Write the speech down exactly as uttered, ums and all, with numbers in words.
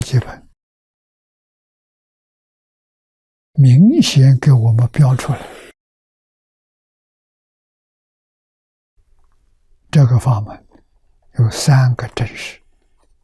基本明显给我们标出来，这个法门有三个真实。